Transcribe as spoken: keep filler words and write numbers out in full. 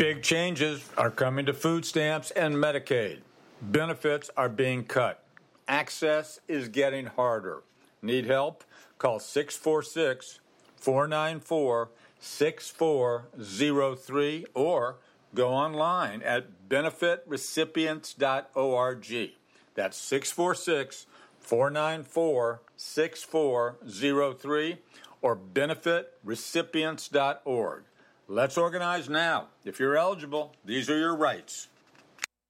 Big changes are coming to food stamps and Medicaid. Benefits are being cut. Access is getting harder. Need help? Call six four six, four nine four, six four zero three or go online at benefit recipients dot org. That's six four six, four nine four, six four zero three or benefit recipients dot org. Let's organize now. If you're eligible, these are your rights.